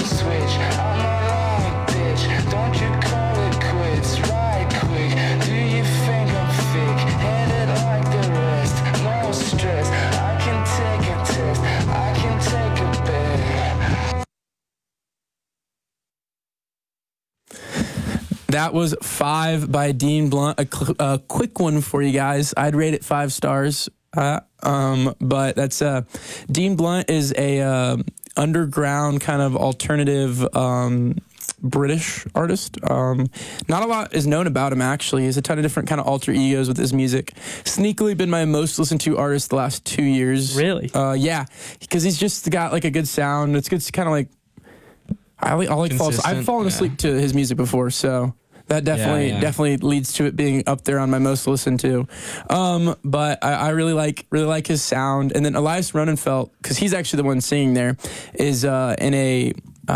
switch. I'm alone, bitch. Don't you call it quits. Right quick. Do you think I'm fake? Headed like the rest. No stress. I can take a test. I can take a bet. That was 5 by Dean Blunt. A quick one for you guys. I'd rate it 5 stars. But that's Dean Blunt is a underground kind of alternative British artist. Not a lot is known about him, actually. He has a ton of different kind of alter egos with his music. Sneakily been my most listened to artist the last 2 years. Really? Yeah, because he's just got like a good sound. It's good, kind of like I've fallen asleep to his music before, so that definitely leads to it being up there on my most listened to. But I really like his sound. And then Elias Ronenfeld, because he's actually the one singing there, is in a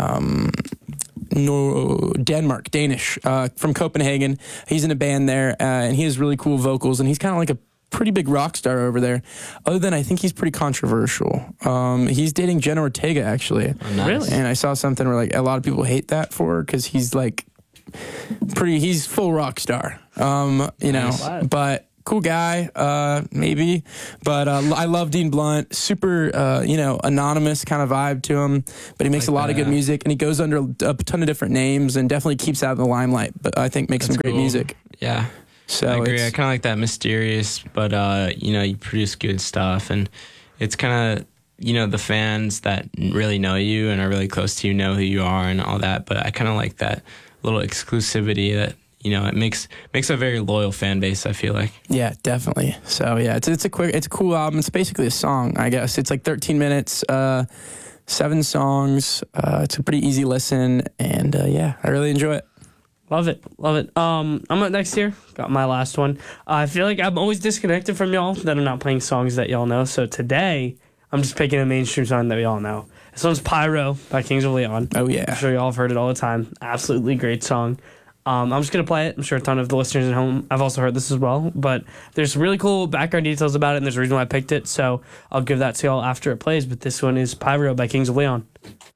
Danish, from Copenhagen. He's in a band there, and he has really cool vocals, and he's kind of like a pretty big rock star over there. Other than I think he's pretty controversial. He's dating Jenna Ortega, actually. Oh, nice. Really? And I saw something where like a lot of people hate that for her because he's like he's full rock star. But cool guy, maybe. But I love Dean Blunt. Super, anonymous kind of vibe to him. But he makes a lot of good music, and he goes under a ton of different names and definitely keeps out of the limelight. But I think makes some great music. Yeah. So I agree. I kind of like that mysterious, but you produce good stuff, and it's kind of the fans that really know you and are really close to you know who you are and all that. But I kind of like that little exclusivity that it makes a very loyal fan base, I feel like. Yeah, definitely. So yeah, it's a cool album. It's basically a song, I guess. It's like 13 minutes, 7 songs. It's a pretty easy listen, and I really enjoy it. Love it. I'm up next here. Got my last one. I feel like I'm always disconnected from y'all that I'm not playing songs that y'all know. So today, I'm just picking a mainstream song that we all know. This one's Pyro by Kings of Leon. Oh, yeah. I'm sure y'all have heard it all the time. Absolutely great song. I'm just going to play it. I'm sure a ton of the listeners at home have also heard this as well. But there's some really cool background details about it, and there's a reason why I picked it. So I'll give that to y'all after it plays. But this one is Pyro by Kings of Leon.